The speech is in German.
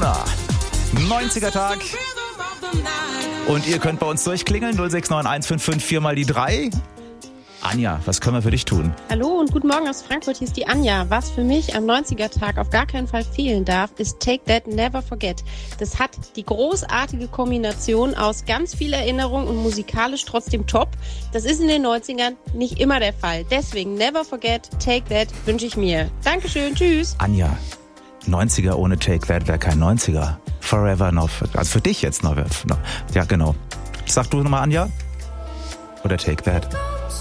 Mona. 90er Tag. Und ihr könnt bei uns durchklingeln. 069155 mal die 3. Anja, was können wir für dich tun? Hallo und guten Morgen aus Frankfurt, hier ist die Anja. Was für mich am 90er-Tag auf gar keinen Fall fehlen darf, ist Take That, Never Forget. Das hat die großartige Kombination aus ganz viel Erinnerung und musikalisch trotzdem top. Das ist in den 90ern nicht immer der Fall. Deswegen Never Forget, Take That wünsche ich mir. Dankeschön, tschüss. Anja, 90er ohne Take That wäre kein 90er. Forever noch. Also für dich jetzt noch. Ja, genau. Sag du nochmal, Anja? Oder Take That?